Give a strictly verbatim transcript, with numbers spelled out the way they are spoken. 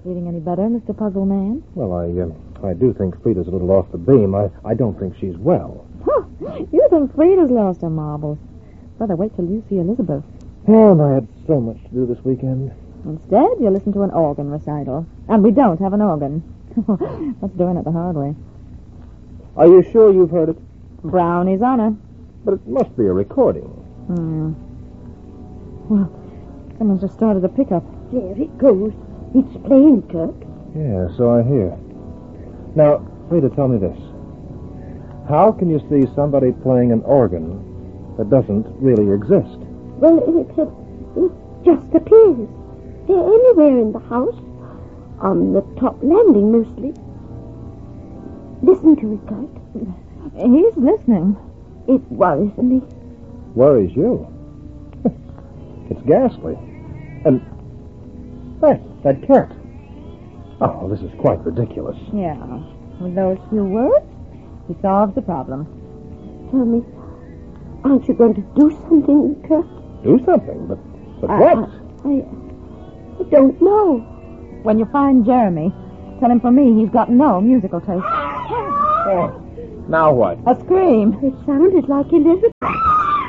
Feeling any better, Mister Puzzle Man? Well, I uh, I do think Frida's a little off the beam. I, I don't think she's well. Huh. You think Frida's lost her marbles. Better wait till you see Elizabeth. And I had so much to do this weekend. Instead, you listen to an organ recital. And we don't have an organ. That's doing it the hard way. Are you sure you've heard it? Brownie's honor. But it must be a recording. Hmm. Well, someone just started a pickup. There it goes. It's playing, Kirk. Yeah, so I hear. Now, Frida, tell me this. How can you see somebody playing an organ that doesn't really exist? Well, it, it, it just appears. They're anywhere in the house. On the top landing, mostly. Listen to it, Kurt. He's listening. It worries me. Worries you? It's ghastly. And that, that cat. Oh, this is quite ridiculous. Yeah. With those few words, he solves the problem. Tell me, aren't you going to do something, Kurt? Do something, but, but I, what? I, I don't know. When you find Jeremy, tell him from me he's got no musical taste. Oh, now what? A scream. It sounded like Elizabeth.